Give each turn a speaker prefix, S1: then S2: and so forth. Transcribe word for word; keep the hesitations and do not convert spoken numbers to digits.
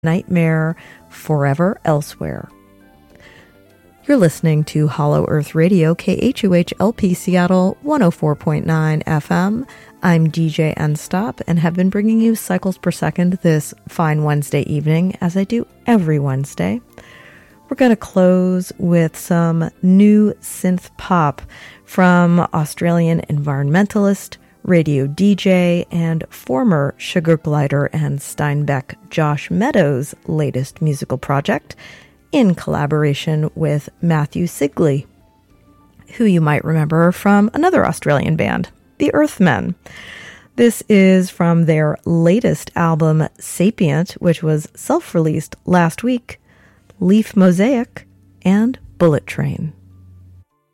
S1: Nightmare Forever Elsewhere. You're listening to Hollow Earth Radio, K H O H L P Seattle, one oh four point nine F M. I'm D J Nstop and have been bringing you cycles per second this fine Wednesday evening, as I do every Wednesday. We're going to close with some new synth pop from Australian environmentalist, radio D J, and former Sugar Glider and Steinbeck Josh Meadows' latest musical project, in collaboration with Matthew Sigley, who you might remember from another Australian band, the Earthmen. This is from their latest album, Sapient, which was self-released last week, Leaf Mosaic, and Bullet Train.